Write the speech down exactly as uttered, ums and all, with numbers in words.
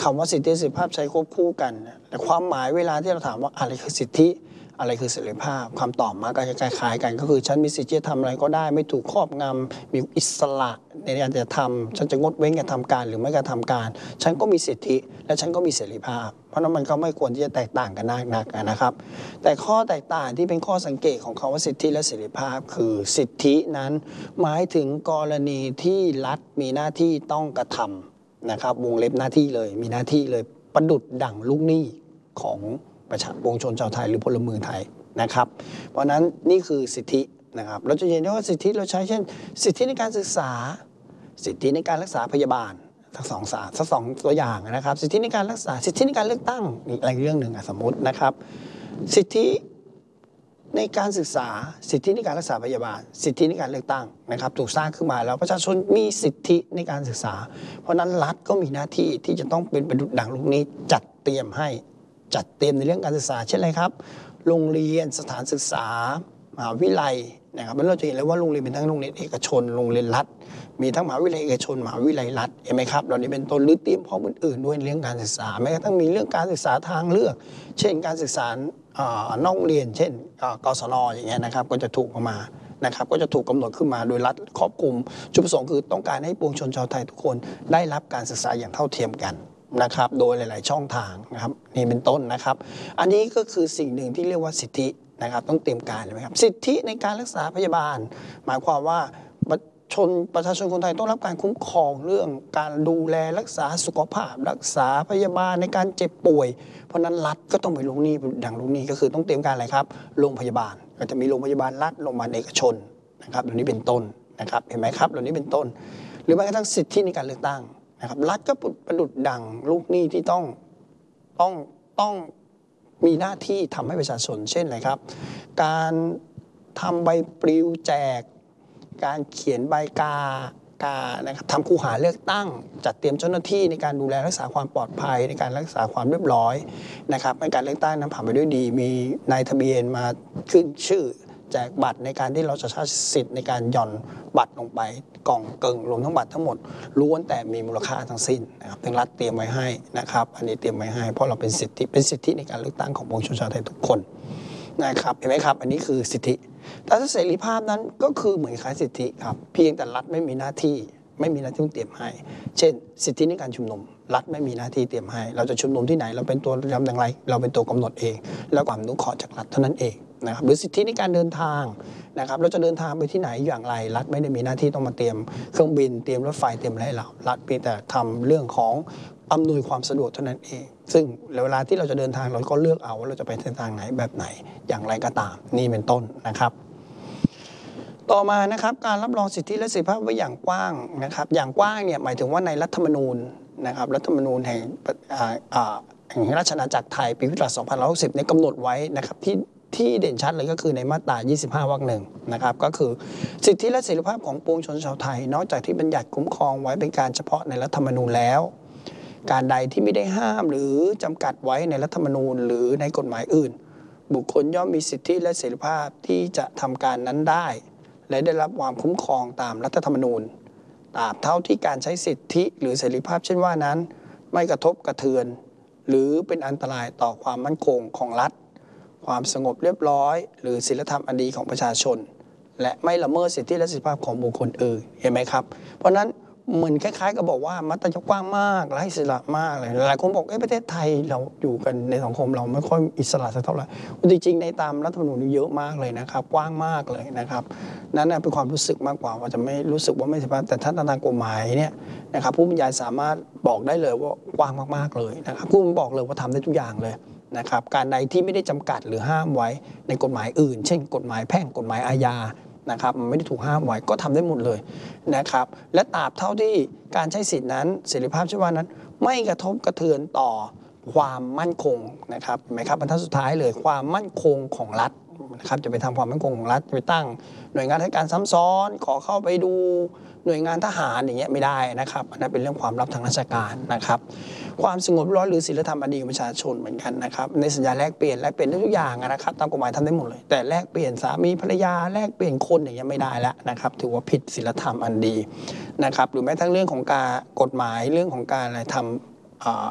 คำว่าสิทธิเสรีภาพใช้ควบคู่กันแต่ความหมายเวลาที่เราถามว่าอะไรคือสิทธิอะไรคือเสรีภาพคำตอบมาก็จะคล้ายๆกันก็คือฉันมีสิทธิจะทำอะไรก็ได้ไม่ถูกครอบงำมีอิสระในการจะทำฉันจะงดเว้นการทำการหรือไม่การทำการฉันก็มีสิทธิและฉันก็มีเสรีภาพเพราะนั้นมันก็ไม่ควรที่จะแตกต่างกันนักนะครับแต่ข้อแตกต่างที่เป็นข้อสังเกตของคำว่าสิทธิและเสรีภาพคือสิทธินั้นหมายถึงกรณีที่รัฐมีหน้าที่ต้องกระทำนะครับวงเล็บหน้าที่เลยมีหน้าที่เลยประดุจดั่งลูกหนี้ของประชาปวงชนชาวไทยหรือพลเมืองไทยนะครับเพราะนั้นนี่คือสิทธินะครับเราจะเห็นได้ว่าสิทธิเราใช้เช่นสิทธิในการศึกษาสิทธิในการรักษาพยาบาลทั้งสองสาทั้งสองตัวอย่างนะครับสิทธิในการรักษาสิทธิในการเลือกตั้งอีกอะไรเรื่องหนึ่งสมมตินะครับสิทธิในการศึกษาสิทธิในการรักษาพยาบาลสิทธิในการเลือกตั้งนะครับถูกสร้างขึ้นมาแล้วประชาชนมีสิทธิในการศึกษาเพราะนั้นรัฐก็มีหน้าที่ที่จะต้องเป็นประดุจดั่งลูกนี้จัดเตรียมให้จัดเตรียมในเรื่องการศึกษาเช่นอะไรครับโรงเรียนสถานศึกษามหาวิทยาลัยนะครับเราจะเห็นเลยว่าโรงเรียนเป็นทั้งโรงเรียนเอกชนโรงเรียนรัฐมีทั้งมหาวิทยาลัยเอกชนมหาวิทยาลัยรัฐเห็นไหมครับเหล่านี้เป็นต้นหรือเตรียมพร้อมอื่นๆด้วยเรื่องการศึกษาแม้กระทั่งมีเรื่องการศึกษาทางเลือกเช่นการศึกษานอกเรียนเช่นกศนอย่างเงี้ยนะครับก็จะถูกออกมานะครับก็จะถูกกำหนดขึ้นมาโดยรัฐครอบคลุมจุดประสงค์คือต้องการให้ปวงชนชาวไทยทุกคนได้รับการศึกษาอย่างเท่าเทียมกันนะครับโดยหลายๆช่องทางนะครับนี่เป็นต้นนะครับอันนี้ก็คือสิ่งหนึ่งที่เรียกว่าสิทธินะครับต้องเตรียมการใช่ไหมครับสิทธิในการรักษาพยาบาลหมายความว่าชนประชาชนคนไทยต้องรับการคุ้มครองเรื่องการดูแลรักษาสุขภาพรักษาพยาบาลในการเจ็บป่วยเพราะนั้นรัฐก็ต้องไปลงหนี้ดังลงหนี้ก็คือต้องเตรียมการอะไรครับโรงพยาบาลก็จะมีโรงพยาบาลรัฐโรงพยาบาลเอกชนนะครับเหล่านี้เป็นต้นนะครับเห็นไหมครับเหล่านี้เป็นต้นหรือแม้กระทั่งสิทธิในการเลือกตั้งนะครับรัฐก็ประดุจดั่งลูกหนี้ที่ต้องต้องต้องมีหน้าที่ทำให้ประชาชนเช่นอะไรครับการทำใบปลิวแจกการเขียนใบกากานะครับทำคูหาเลือกตั้งจัดเตรียมเจ้าหน้าที่ในการดูแลรักษาความปลอดภัยในการรักษาความเรียบร้อยนะครับในการเลือกตั้งนั้นผ่านไปด้วยดีมีนายทะเบียนมาขึ้นชื่อแจกบัตรในการที่เราจะใช้สิทธิ์ในการหย่อนบัตรลงไปกล่องเกิงรวมทั้งบัตรทั้งหมดล้วนแต่มีมูลค่าทั้งสิ้นนะครับทางรัฐเตรียมไว้ให้นะครับอันนี้เตรียมไว้ให้เพราะเราเป็นสิทธิเป็นสิทธิในการเลือกตั้งของปวงชนชาวไทยทุกคนนะครับเห็นไหมครับอันนี้คือสิทธิแต่เสรีภาพนั้นก็คือเหมือนคล้ายสิทธิครับเพียงแต่รัฐไม่มีหน้าที่ไม่มีหน้าที่เตรียมให้เช่นสิทธิในการชุมนุมรัฐไม่มีหน้าที่เตรียมให้เราจะชุมนุมที่ไหนเราเป็นตัวทำอย่างไรเราเป็นตัวกำหนดเองแล้วความอนุเคราะห์จากรัฐเท่านั้นเองนะครับหรือสิทธิในการเดินทางนะครับเราจะเดินทางไปที่ไหนอย่างไรรัฐไม่ได้มีหน้าที่ต้องมาเตรียมเครื่องบินเตรียมรถไฟเตรียมอะไรให้เรารัฐเพียงแต่ทำเรื่องของอำนวยความสะดวกเท่านั้นเองซึ่งเวลาที่เราจะเดินทางเราก็เลือกเอาว่าเราจะไปเส้นทางไหนแบบไหนอย่างไรก็ตามนี่เป็นต้นนะครับต่อมานะครับการรับรองสิทธิและเสรีภาพไว้อย่างกว้างนะครับอย่างกว้างเนี่ยหมายถึงว่าในรัฐธรรมนูญนะครับรัฐธรรมนูญแห่งแห่งราชอาณาจักรไทยปีพุทธศักราชสองพันห้าร้อยหกสิบเนี่ยกำหนดไว้นะครับที่ที่เด่นชัดเลยก็คือในมาตรายี่สิบห้าวรรคหนึ่งนะครับก็คือสิทธิและเสรีภาพของปวงชนชาวไทยนอกจากที่บัญญัติคุ้มครองไว้เป็นการเฉพาะในรัฐธรรมนูญแล้วการใดที่ไม่ได้ห้ามหรือจำกัดไว้ในรัฐธรรมนูญหรือในกฎหมายอื่นบุคคลย่อมมีสิทธิและเสรีภาพที่จะทำการนั้นได้และได้รับความคุ้มครองตามรัฐธรรมนูญตราบเท่าที่การใช้สิทธิหรือเสรีภาพเช่นว่านั้นไม่กระทบกระเทือนหรือเป็นอันตรายต่อความมั่นคงของรัฐความสงบเรียบร้อยหรือศีลธรรมอันดีของประชาชนและไม่ละเมิดสิทธิและเสรีภาพของบุคคลอื่นเห็นไหมครับเพราะนั้นเหมือนคล้ายๆกับบอกว่ามัตยกว้างมากไร้อิสระมากเลยหลายคนบอกเอ้ประเทศไทยเราอยู่กันในสังคมเราไม่ค่อยอิสระสักเท่าไหร่จริงๆในตามรัฐธรรมนูญเยอะมากเลยนะครับกว้างมากเลยนะครับนั่นเป็นความรู้สึกมากกว่าว่าจะไม่รู้สึกว่าไม่เสรีภาพแต่ถ้าตามกฎหมายเนี่ยนะครับผู้บรรยายสามารถบอกได้เลยว่ากว้างมากๆเลยนะครับผู้บอกเลยว่าทำได้ทุกอย่างเลยนะครับการใดที่ไม่ได้จำกัดหรือห้ามไว้ในกฎหมายอื่นเช่นกฎหมายแพ่งกฎหมายอาญานะครับมันไม่ได้ถูกห้ามไว้ก็ทำได้หมดเลยนะครับและตราบเท่าที่การใช้สิทธินั้นเสรีภาพช่ว่านั้นไม่กระทบกระเทือนต่อความมั่นคงนะครับไหมครับบรรทัดสุดท้ายเลยความมั่นคงของรัฐนะครับจะไปทำความมั่นคงของรัฐจะไปตั้งหน่วยงานราชการซ้ำซ้อนขอเข้าไปดูหน่วยงานทหารอย่างเงี้ยไม่ได้นะครับอันนั้นเป็นเรื่องความลับทางราชการนะครับความสงบเรียบร้อยหรือศีลธรรมอันดีของประชาชนเหมือนกันนะครับในสัญญาแลกเปลี่ยนแลกเปลี่ยนได้ทุกอย่างนะครับตามกฎหมายทำได้หมดเลยแต่แลกเปลี่ยนสามีภรรยาแลกเปลี่ยนคนอย่างเงี้ยไม่ได้แล้วนะครับถือว่าผิดศีลธรรมอันดีนะครับหรือแม้ทั้งเรื่องของการกฎหมายเรื่องของการอะไรทำ